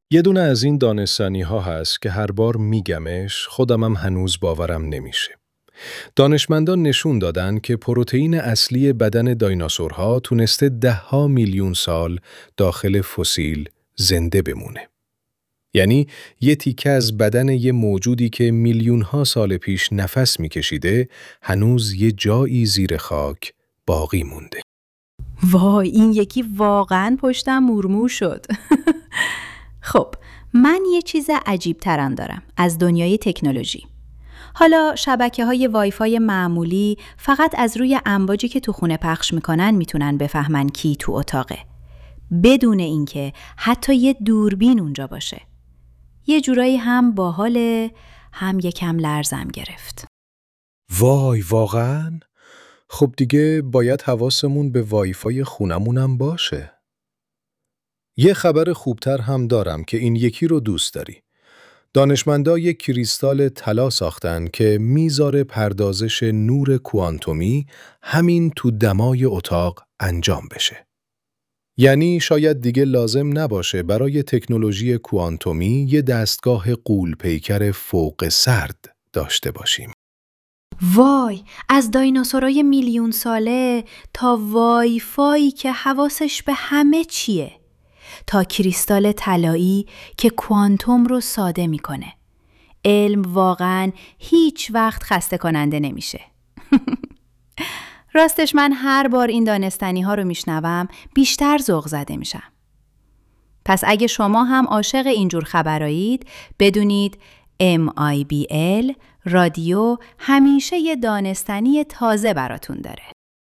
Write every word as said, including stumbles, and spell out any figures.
یه دونه از این دانستنی ها هست که هر بار میگمش خودمم هنوز باورم نمیشه. دانشمندان نشون دادن که پروتئین اصلی بدن دایناسورها تونسته ده ها میلیون سال داخل فسیل زنده بمونه. یعنی یه تیکه از بدن یه موجودی که میلیون ها سال پیش نفس میکشیده هنوز یه جایی زیر خاک باقی مونده. وای، این یکی واقعاً پشتم مورمور شد. خب، من یه چیز عجیب ترم دارم از دنیای تکنولوژی. حالا شبکه های وایفای معمولی فقط از روی امواجی که تو خونه پخش میکنن میتونن بفهمن کی تو اتاقه. بدون اینکه حتی یه دوربین اونجا باشه. یه جورایی هم باحاله، هم یکم لرزم گرفت. وای واقعاً؟ خب دیگه باید حواسمون به وایفای خونمونم باشه. یه خبر خوبتر هم دارم که این یکی رو دوست داری. دانشمندا یک کریستال طلا ساختن که میذاره پردازش نور کوانتومی همین تو دمای اتاق انجام بشه. یعنی شاید دیگه لازم نباشه برای تکنولوژی کوانتومی یه دستگاه غول پیکر فوق سرد داشته باشیم. وای، از دایناسورای میلیون ساله تا وایفایی که حواسش به همه چیه، تا کریستال طلایی که کوانتوم رو ساده میکنه. علم واقعاً هیچ وقت خسته کننده نمیشه. راستش من هر بار این دانستنی ها رو میشنوم بیشتر ذوق زده میشم. پس اگه شما هم عاشق اینجور خبرایید بدونید ام آی بی ال رادیو همیشه یه دانستنی تازه براتون داره.